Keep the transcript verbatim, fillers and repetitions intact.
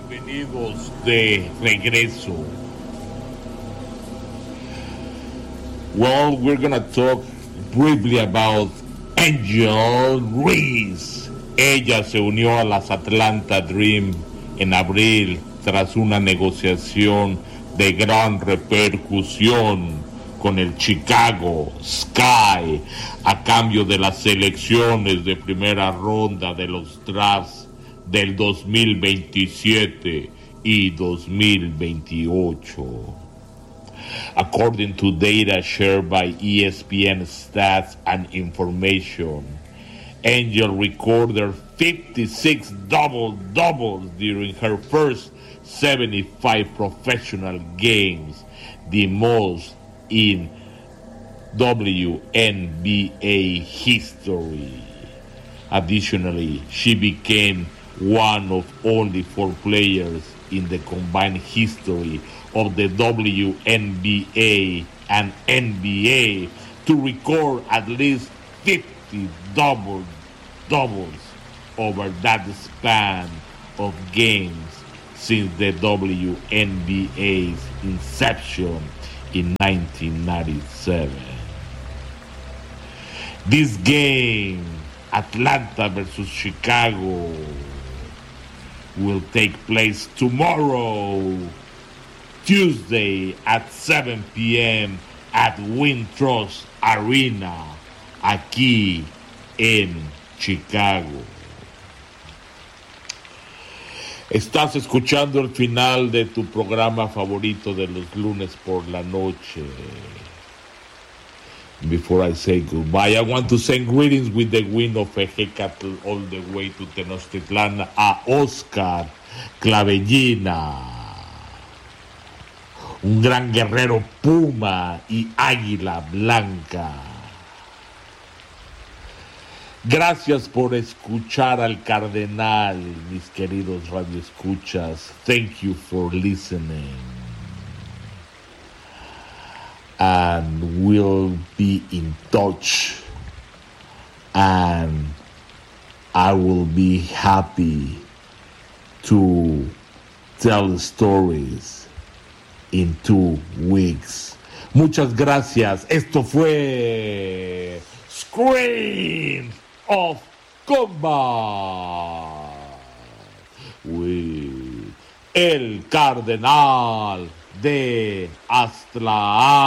Bienvenidos de regreso. Well, we're gonna talk briefly about Angel Reese. Ella se unió a las Atlanta Dream en abril tras una negociación de gran repercusión con el Chicago Sky a cambio de las selecciones de primera ronda de los drafts del dos mil veintisiete y dos mil veintiocho. According to data shared by E S P N Stats and Information, Angel recorded fifty-six double-doubles during her first seventy-five professional games, the most in W N B A history. Additionally, she became one of only four players in the combined history of the W N B A and N B A to record at least fifty double doubles over that span of games since the W N B A's inception in nineteen ninety-seven. This game, Atlanta versus Chicago, will take place tomorrow, Tuesday at seven p.m. at Wintrust Arena, aquí en Chicago. Estás escuchando el final de tu programa favorito de los lunes por la noche. Before I say goodbye, I want to send greetings with the wind of Ejecatl all the way to Tenochtitlan a Oscar Clavellina, un gran guerrero puma y águila blanca. Gracias por escuchar al Cardenal, mis queridos radioescuchas. Thank you for listening. And we'll be in touch. And I will be happy to tell stories in two weeks. Muchas gracias. Esto fue Scream of Combat with El Cardenal de Astla.